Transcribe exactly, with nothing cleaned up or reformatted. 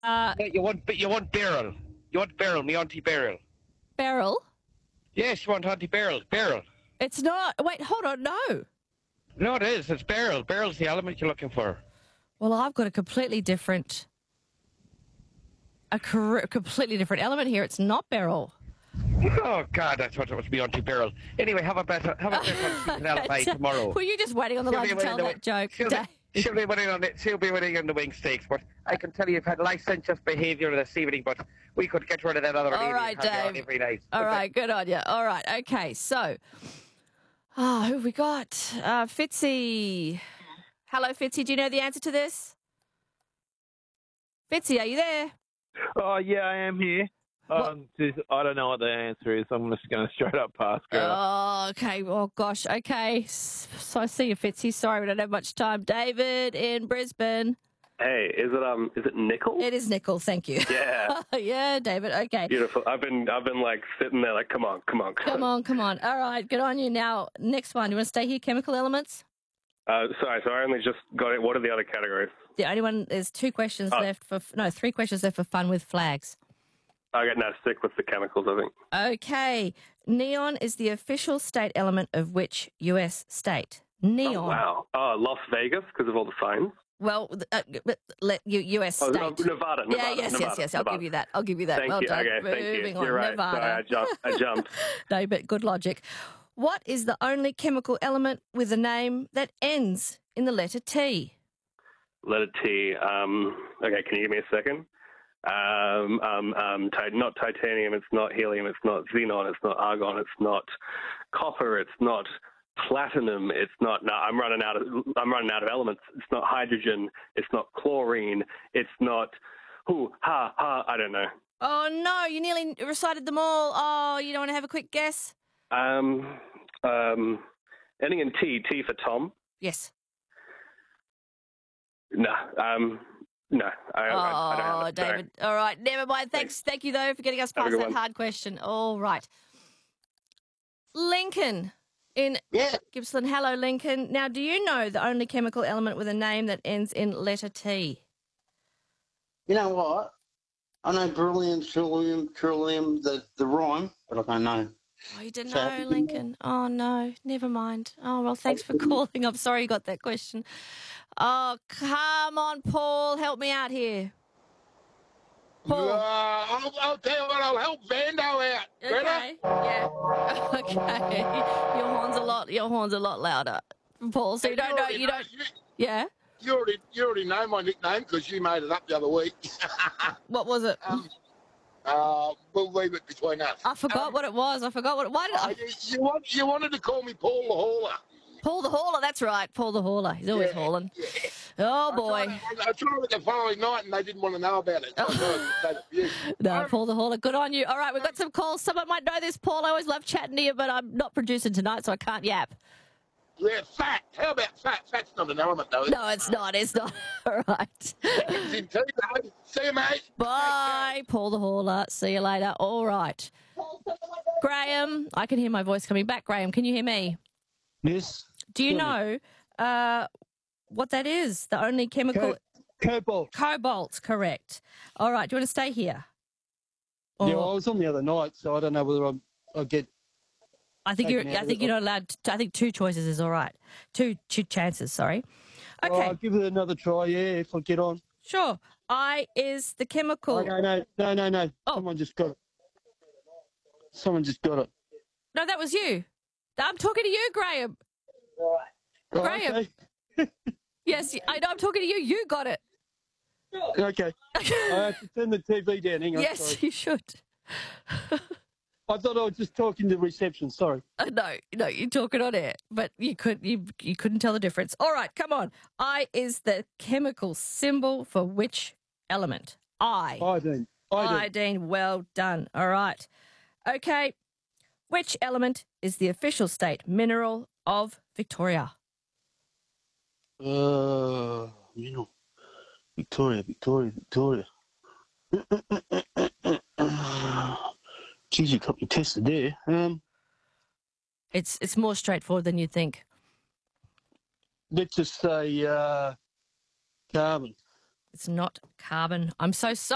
Uh, Yeah, you want, you want Beryl. You want Beryl, me auntie Beryl. Beryl. Yes, you want auntie Beryl. Beryl. It's not. Wait, hold on. No. No, it is. It's Beryl. Beryl's the element you're looking for. Well, I've got a completely different, a cor- completely different element here. It's not Beryl. Oh, God, I thought it was me auntie Beryl. Anyway, have a better, have a better alibi tomorrow. Were you just waiting on the She'll line be to tell winning that the- joke? She'll Dave? be, she'll be winning on it. She'll be winning on the wing stakes. But I can tell you, you've had licentious behaviour this evening. But we could get rid of that other lady. All right, and have you on Dave. every night. All Okay. right, good on you. All right, okay. So, ah, who have we got? Uh, Fitzy. Hello, Fitzy. Do you know the answer to this? Fitzy, are you there? Oh, yeah, I am here. Um, just, I don't know what the answer is. I'm just going to straight up pass, girl. Oh, okay. Oh, gosh. Okay. S- So I see you, Fitzy. Sorry, we don't have much time. David in Brisbane. Hey, is it um, is it nickel? It is nickel. Thank you. Yeah. Yeah, David. Okay. Beautiful. I've been, I've been like sitting there, like, come on, come on, Come on, come on. All right, good on you. Now, next one. You want to stay here? Chemical elements? Uh, sorry, so I only just got it. What are the other categories? The only one, there's two questions Oh. left for, no, three questions left for fun with flags. I get now stick with the chemicals, I think. Okay. Neon is the official state element of which U S state? Neon. Oh, wow. Oh, Las Vegas because of all the signs. Well, uh, but let you U S Oh, state. no, Nevada, Nevada. yeah, yes, Nevada, yes, yes. I'll Nevada. give you that. I'll give you that. Thank well you. done. Okay, thank you. Moving on. You're right. Nevada. Sorry, I jumped. I jumped. No, but good logic. What is the only chemical element with a name that ends in the letter T? Letter T. Um, okay, can you give me a second? Um, um, um, ti- not titanium. It's not helium. It's not xenon. It's not argon. It's not copper. It's not platinum. It's not. No, I'm running out of. I'm running out of elements. It's not hydrogen. It's not chlorine. It's not. Who? Ha ha. I don't know. Oh, no, you nearly recited them all. Oh, you don't want to have a quick guess? Um, um, ending in T. T for Tom. Yes. No. Um, no. I, Oh, I, I don't have it. Sorry. David. All right, never mind. Thanks. Thank you, though, for getting us Have a past good that one. hard question. All right. Lincoln in Yeah. Gippsland. Hello, Lincoln. Now, do you know the only chemical element with a name that ends in letter T? You know what? I know beryllium, trillium, trillium, the, the rhyme, but I don't know. Oh, you didn't So- know, Lincoln. Oh, no. Never mind. Oh, well, thanks for calling. I'm sorry you got that question. Oh, come on, Paul. Help me out here. Paul. Uh, I'll, I'll tell you what, I'll help Vando out. Better? Okay. Yeah. Okay. Your horn's a lot. Your horn's a lot louder, Paul. So you don't know. already You don't. You, Yeah. you already, you already know my nickname because you made it up the other week. What was it? um, uh, we'll leave it between us. I forgot Um, what it was. I forgot what. It, why did uh, I? you, you, want, you wanted to call me Paul the Hauler. Paul the hauler. That's right. Paul the hauler. He's always Yeah, hauling. yeah. Oh I boy. tried, I tried it the following night and they didn't want to know about it. I thought I'd say it to you. No, Um, Paul the hauler. Good on you. All right, we've got some calls. Someone might know this, Paul. I always love chatting to you, but I'm not producing tonight, so I can't yap. Yeah, fat. How about fat? Fat's not an element, though. No, it's not. It's not. All right. It's in tea, though. See you, mate. Bye, Paul the hauler. See you later. All right. Graham, I can hear my voice coming back. Graham, can you hear me? Yes. Do you Hear me. know uh, what that is? The only chemical... Co- cobalt. Cobalt, correct. All right, do you want to stay here? Yeah, Or- I was on the other night, so I don't know whether I'm, I'll get. I think you're. taken out I of think it. you're not allowed. To, I think two choices is all right. Two two chances. Sorry. Okay, Oh, I'll give it another try. Yeah, if I get on. sure. I is the chemical. Oh, no, no, no, no, no. Oh. Someone just got it. Someone just got it. No, that was you. I'm talking to you, Graham. Oh, Graham. Okay. Yes, I know. I'm talking to you. You got it. Okay. I have to turn the T V down. Hang on. Yes, Sorry. you should. I thought I was just talking to reception. Sorry. Uh, no, no, you're talking on air, but you could you you couldn't tell the difference. All right, come on. I is the chemical symbol for which element? I. Iodine. Iodine. Iodine. Well done. All right. Okay. Which element is the official state mineral of Victoria? Uh, you know, Victoria, Victoria, Victoria. Geez, you got me tested there. Um, It's it's more straightforward than you'd think. let's just say uh, carbon. It's not carbon. I'm so sorry.